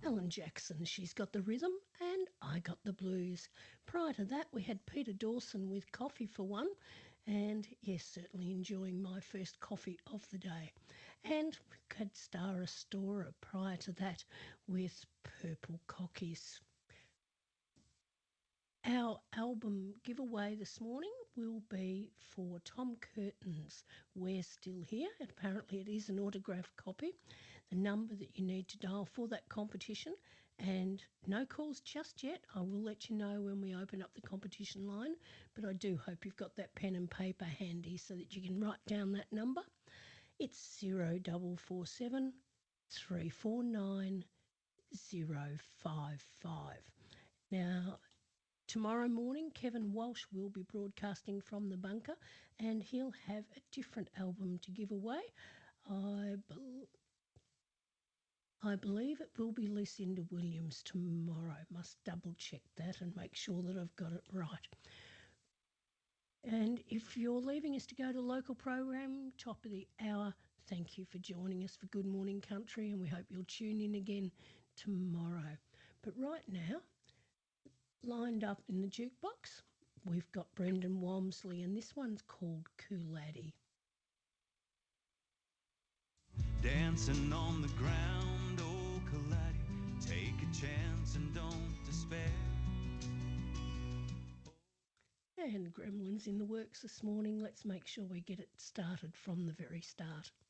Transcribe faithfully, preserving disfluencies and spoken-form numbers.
Alan Jackson, She's Got the Rhythm, and I Got the Blues. Prior to that, we had Peter Dawson with Coffee for One, and yes, certainly enjoying my first coffee of the day. And we had Star Restorer prior to that with Purple Cockies. Our album giveaway this morning will be for Tom Curtin's We're Still Here. And apparently it is an autographed copy. The number that you need to dial for that competition, and no calls just yet. I will let you know when we open up the competition line, but I do hope you've got that pen and paper handy so that you can write down that number. It's zero double four seven three four nine zero five five. Now, tomorrow morning, Kevin Walsh will be broadcasting from the bunker, and he'll have a different album to give away. I, be- I believe it will be Lucinda Williams tomorrow. Must double check that and make sure that I've got it right. And if you're leaving us to go to local program, top of the hour, thank you for joining us for Good Morning Country, and we hope you'll tune in again tomorrow. But right now, lined up in the jukebox, we've got Brendan Walmsley, and this one's called Cool Laddie. Dancing on the ground, oh cool laddie, take a chance and don't despair. And Gremlins in the works this morning. Let's make sure we get it started from the very start.